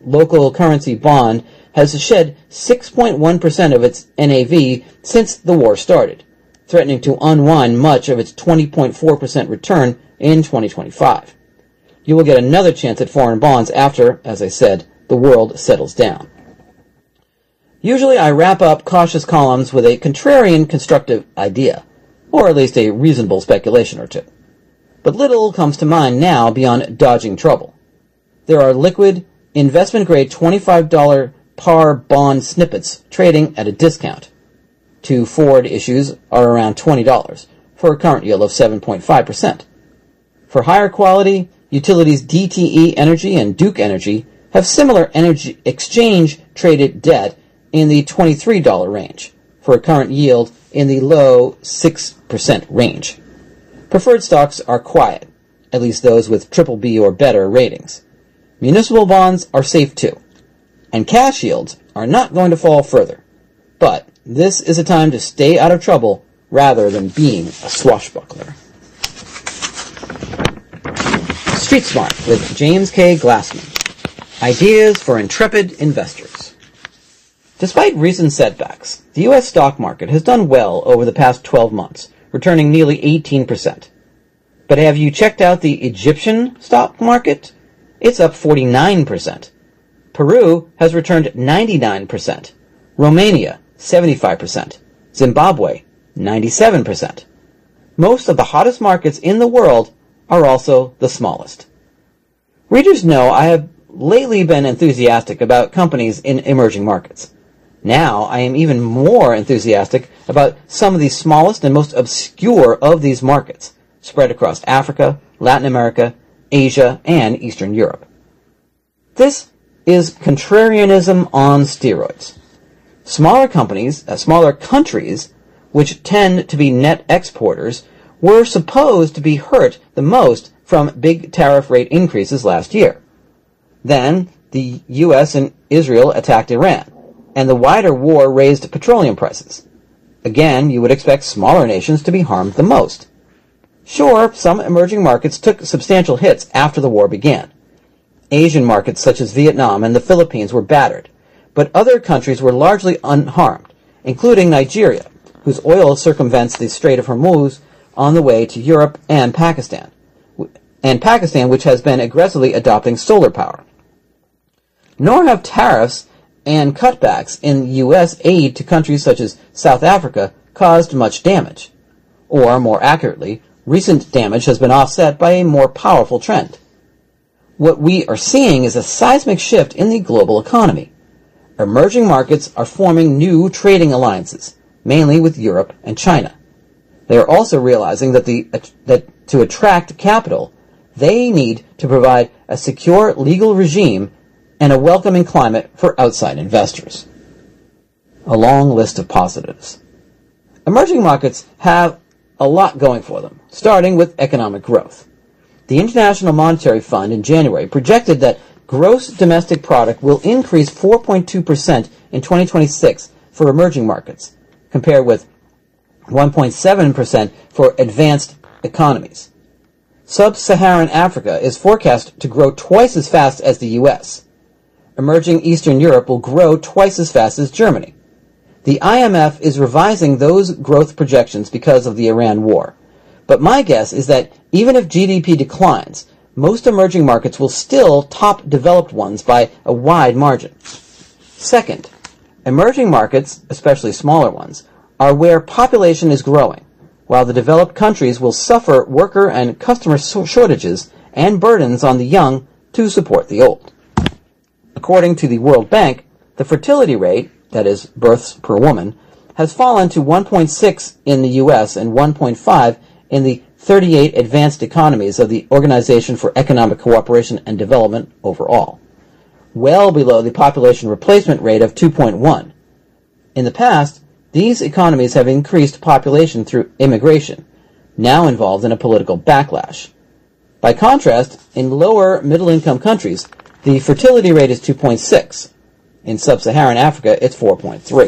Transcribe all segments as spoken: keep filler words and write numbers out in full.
local currency bond has shed six point one percent of its N A V since the war started, threatening to unwind much of its twenty point four percent return in twenty twenty-five. You will get another chance at foreign bonds after, as I said, the world settles down. Usually I wrap up cautious columns with a contrarian constructive idea, or at least a reasonable speculation or two. But little comes to mind now beyond dodging trouble. There are liquid, investment-grade twenty-five dollars par bond snippets trading at a discount. Two Ford issues are around twenty dollars, for a current yield of seven point five percent. For higher quality, utilities D T E Energy and Duke Energy have similar energy exchange-traded debt in the twenty-three dollars range, for a current yield in the low six percent range. Preferred stocks are quiet, at least those with triple B or better ratings. Municipal bonds are safe too, and cash yields are not going to fall further. But this is a time to stay out of trouble rather than being a swashbuckler. Street Smart with James K. Glassman. Ideas for intrepid investors. Despite recent setbacks, the U S stock market has done well over the past twelve months, returning nearly eighteen percent. But have you checked out the Egyptian stock market? It's up forty-nine percent. Peru has returned ninety-nine percent. Romania, seventy-five percent. Zimbabwe, ninety-seven percent. Most of the hottest markets in the world are also the smallest. Readers know I have lately been enthusiastic about companies in emerging markets. Now I am even more enthusiastic about some of the smallest and most obscure of these markets, spread across Africa, Latin America, Asia, and Eastern Europe. This is contrarianism on steroids. Smaller companies, uh, smaller countries, which tend to be net exporters, were supposed to be hurt the most from big tariff rate increases last year. Then, the U S and Israel attacked Iran, and the wider war raised petroleum prices. Again, you would expect smaller nations to be harmed the most. Sure, some emerging markets took substantial hits after the war began. Asian markets such as Vietnam and the Philippines were battered, but other countries were largely unharmed, including Nigeria, whose oil circumvents the Strait of Hormuz on the way to Europe, and Pakistan, and Pakistan, which has been aggressively adopting solar power. Nor have tariffs and cutbacks in U S aid to countries such as South Africa caused much damage. Or, more accurately, recent damage has been offset by a more powerful trend. What we are seeing is a seismic shift in the global economy. Emerging markets are forming new trading alliances, mainly with Europe and China. They are also realizing that, the, that to attract capital, they need to provide a secure legal regime and a welcoming climate for outside investors. A long list of positives. Emerging markets have a lot going for them, starting with economic growth. The International Monetary Fund in January projected that gross domestic product will increase four point two percent in twenty twenty-six for emerging markets, compared with one point seven percent for advanced economies. Sub-Saharan Africa is forecast to grow twice as fast as the U S. Emerging Eastern Europe will grow twice as fast as Germany. The I M F is revising those growth projections because of the Iran war. But my guess is that even if G D P declines, most emerging markets will still top developed ones by a wide margin. Second, emerging markets, especially smaller ones, are where population is growing, while the developed countries will suffer worker and customer shortages and burdens on the young to support the old. According to the World Bank, the fertility rate, that is, births per woman, has fallen to one point six in the U S and one point five in the thirty-eight advanced economies of the Organization for Economic Cooperation and Development overall, well below the population replacement rate of two point one. In the past, these economies have increased population through immigration, now involved in a political backlash. By contrast, in lower middle-income countries, the fertility rate is two point six. In sub-Saharan Africa, it's four point three.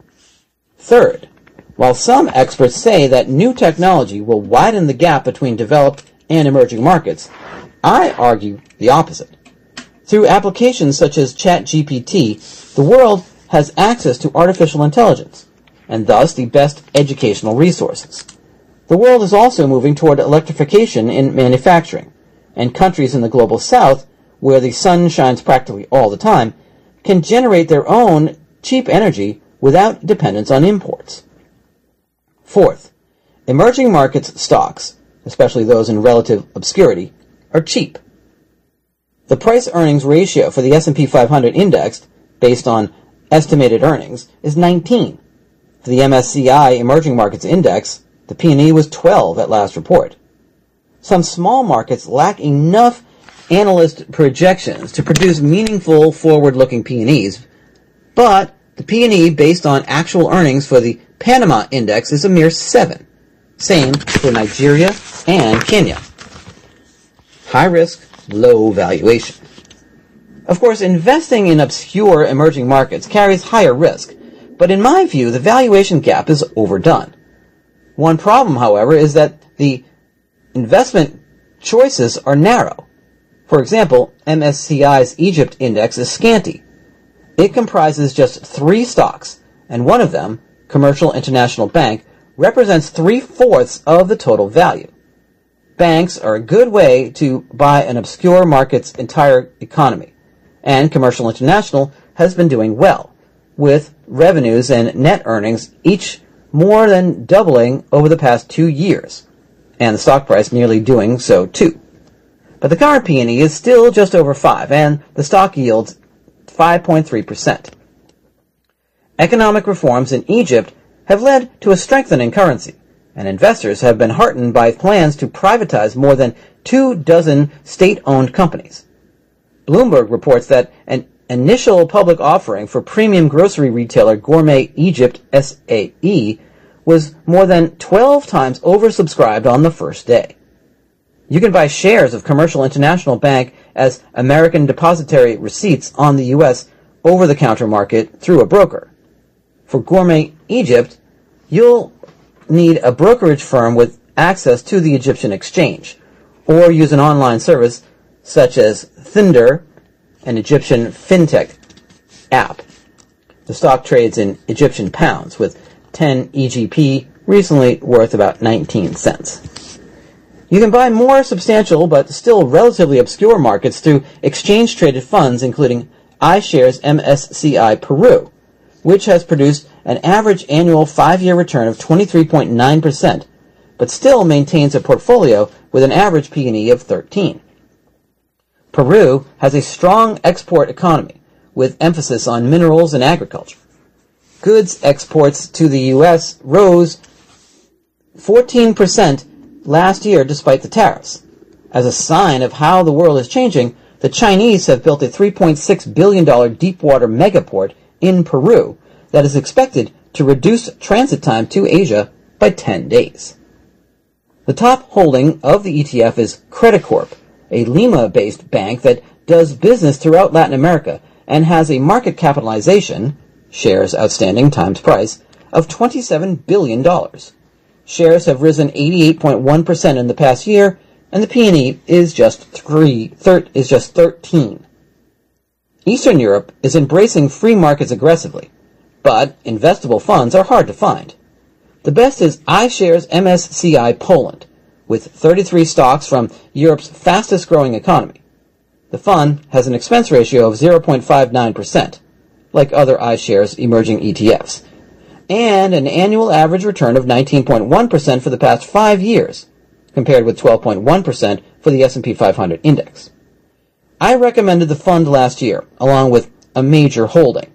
Third, while some experts say that new technology will widen the gap between developed and emerging markets, I argue the opposite. Through applications such as ChatGPT, the world has access to artificial intelligence, and thus the best educational resources. The world is also moving toward electrification in manufacturing, and countries in the global south, where the sun shines practically all the time, can generate their own cheap energy without dependence on imports. Fourth, emerging markets stocks, especially those in relative obscurity, are cheap. The price-earnings ratio for the S and P five hundred index, based on estimated earnings, is nineteen. For the M S C I Emerging Markets Index, the P and E was twelve at last report. Some small markets lack enough analyst projections to produce meaningful forward-looking P and Es, but the P and E based on actual earnings for the Panama Index is a mere seven. Same for Nigeria and Kenya. High risk, low valuation. Of course, investing in obscure emerging markets carries higher risk, but in my view, the valuation gap is overdone. One problem, however, is that the investment choices are narrow. For example, M S C I's Egypt Index is scanty. It comprises just three stocks, and one of them, Commercial International Bank, represents three-fourths of the total value. Banks are a good way to buy an obscure market's entire economy, and Commercial International has been doing well, with revenues and net earnings each more than doubling over the past two years, and the stock price nearly doing so too. But the current P and E is still just over five, and the stock yields five point three percent. Economic reforms in Egypt have led to a strengthening currency, and investors have been heartened by plans to privatize more than two dozen state-owned companies. Bloomberg reports that an initial public offering for premium grocery retailer Gourmet Egypt S A E was more than twelve times oversubscribed on the first day. You can buy shares of Commercial International Bank as American depository receipts on the U S over-the-counter market through a broker. For Gourmet Egypt, you'll need a brokerage firm with access to the Egyptian exchange, or use an online service such as Thinder, an Egyptian fintech app. The stock trades in Egyptian pounds, with ten E G P recently worth about nineteen cents. You can buy more substantial but still relatively obscure markets through exchange-traded funds, including iShares M S C I Peru, which has produced an average annual five-year return of twenty-three point nine percent, but still maintains a portfolio with an average P and E of thirteen. Peru has a strong export economy, with emphasis on minerals and agriculture. Goods exports to the U S rose fourteen percent last year despite the tariffs. As a sign of how the world is changing, the Chinese have built a three point six billion dollars deepwater megaport in Peru that is expected to reduce transit time to Asia by ten days. The top holding of the E T F is Credicorp, a Lima-based bank that does business throughout Latin America and has a market capitalization, shares outstanding times price, of twenty-seven billion dollars. Shares have risen eighty-eight point one percent in the past year, and the P and E is just three, thir- is just thirteen. Eastern Europe is embracing free markets aggressively, but investable funds are hard to find. The best is iShares M S C I Poland, with thirty-three stocks from Europe's fastest-growing economy. The fund has an expense ratio of zero point five nine percent, like other iShares emerging E T Fs, and an annual average return of nineteen point one percent for the past five years, compared with twelve point one percent for the S and P five hundred index. I recommended the fund last year, along with a major holding,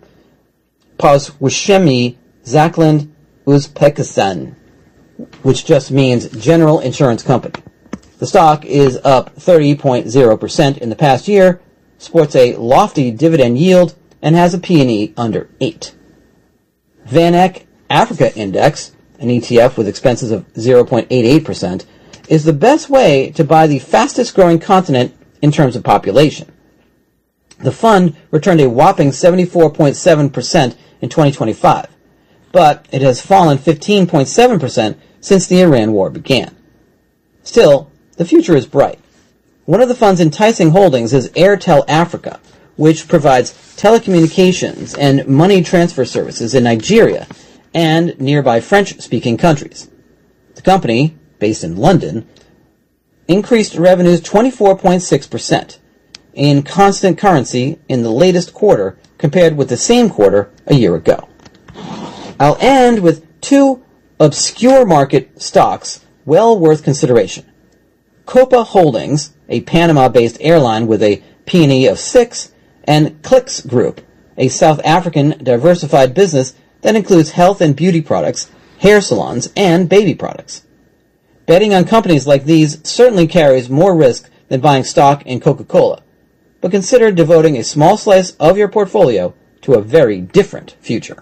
Pozwishemi Zakland Uzbekistan, which just means General Insurance Company. The stock is up thirty point zero percent in the past year, sports a lofty dividend yield, and has a P and E under eight. Van Eck Africa Index, an E T F with expenses of zero point eight eight percent, is the best way to buy the fastest-growing continent in terms of population. The fund returned a whopping seventy-four point seven percent in twenty twenty-five, but it has fallen fifteen point seven percent since the Iran war began. Still, the future is bright. One of the fund's enticing holdings is Airtel Africa, which provides telecommunications and money transfer services in Nigeria and nearby French-speaking countries. The company, based in London, increased revenues twenty-four point six percent in constant currency in the latest quarter compared with the same quarter a year ago. I'll end with two obscure market stocks well worth consideration. Copa Holdings, a Panama-based airline with a P and E of six, and Clicks Group, a South African diversified business that includes health and beauty products, hair salons, and baby products. Betting on companies like these certainly carries more risk than buying stock in Coca-Cola, but consider devoting a small slice of your portfolio to a very different future.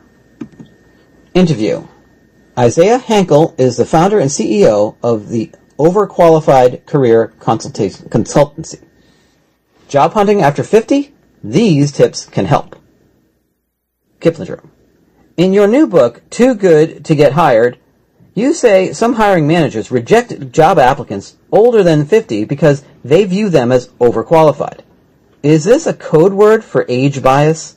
Interview. Isaiah Hankel is the founder and C E O of the Overqualified Career Consultation Consultancy. Job hunting after fifty? These tips can help. Kiplinger. In your new book, Too Good to Get Hired, you say some hiring managers reject job applicants older than fifty because they view them as overqualified. Is this a code word for age bias?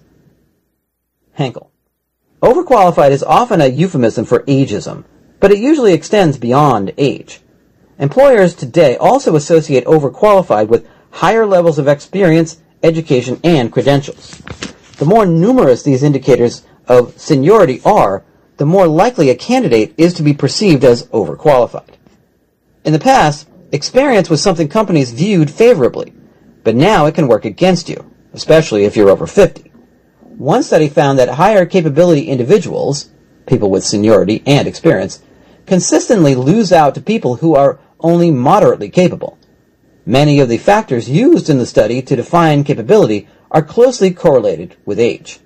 Hankel. Overqualified is often a euphemism for ageism, but it usually extends beyond age. Employers today also associate overqualified with higher levels of experience, education, and credentials. The more numerous these indicators of seniority are, the more likely a candidate is to be perceived as overqualified. In the past, experience was something companies viewed favorably, but now it can work against you, especially if you're over fifty. One study found that higher capability individuals, people with seniority and experience, consistently lose out to people who are only moderately capable. Many of the factors used in the study to define capability are closely correlated with age.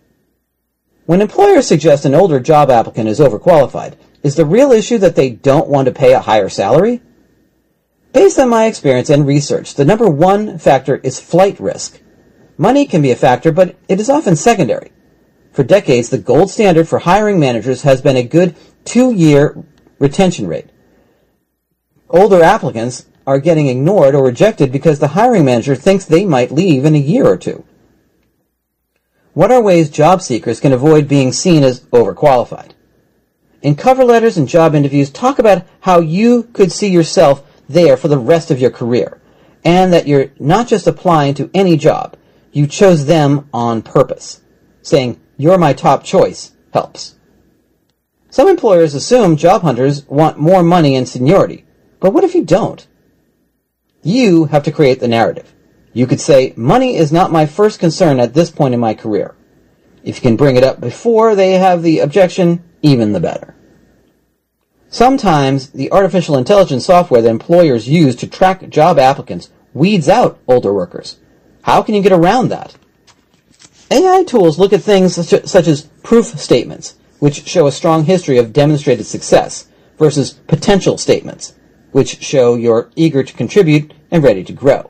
When employers suggest an older job applicant is overqualified, is the real issue that they don't want to pay a higher salary? Based on my experience and research, the number one factor is flight risk. Money can be a factor, but it is often secondary. For decades, the gold standard for hiring managers has been a good two-year retention rate. Older applicants are getting ignored or rejected because the hiring manager thinks they might leave in a year or two. What are ways job seekers can avoid being seen as overqualified? In cover letters and job interviews, talk about how you could see yourself there for the rest of your career, and that you're not just applying to any job. You chose them on purpose. Saying, "You're my top choice," helps. Some employers assume job hunters want more money and seniority, but what if you don't? You have to create the narrative. You could say, "Money is not my first concern at this point in my career." If you can bring it up before they have the objection, even the better. Sometimes the artificial intelligence software that employers use to track job applicants weeds out older workers. How can you get around that? A I tools look at things such, such as proof statements, which show a strong history of demonstrated success, versus potential statements, which show you're eager to contribute and ready to grow.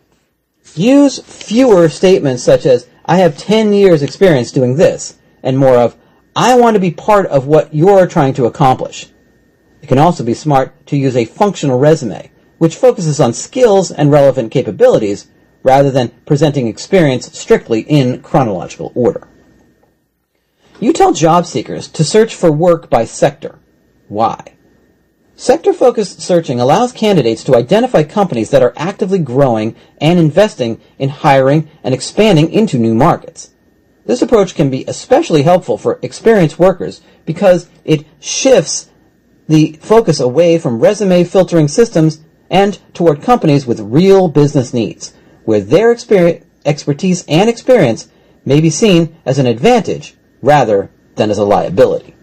Use fewer statements such as, "I have ten years experience doing this," and more of, "I want to be part of what you're trying to accomplish." It can also be smart to use a functional resume, which focuses on skills and relevant capabilities, rather than presenting experience strictly in chronological order. You tell job seekers to search for work by sector. Why? Sector-focused searching allows candidates to identify companies that are actively growing and investing in hiring and expanding into new markets. This approach can be especially helpful for experienced workers because it shifts the focus away from resume filtering systems and toward companies with real business needs, where their experience, expertise and experience may be seen as an advantage rather than as a liability.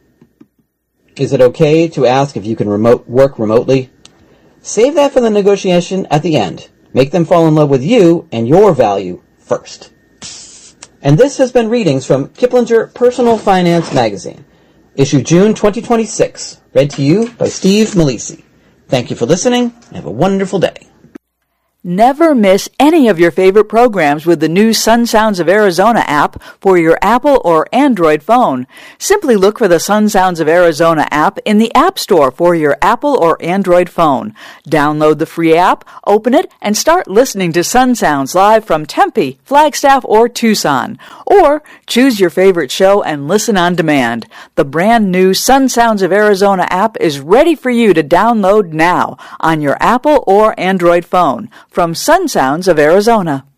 Is it okay to ask if you can remote work remotely? Save that for the negotiation at the end. Make them fall in love with you and your value first. And this has been readings from Kiplinger Personal Finance Magazine, issue June twenty twenty-six, read to you by Steve Malisi. Thank you for listening, and have a wonderful day. Never miss any of your favorite programs with the new Sun Sounds of Arizona app for your Apple or Android phone. Simply look for the Sun Sounds of Arizona app in the App Store for your Apple or Android phone. Download the free app, open it, and start listening to Sun Sounds live from Tempe, Flagstaff, or Tucson. Or choose your favorite show and listen on demand. The brand new Sun Sounds of Arizona app is ready for you to download now on your Apple or Android phone. From Sun Sounds of Arizona.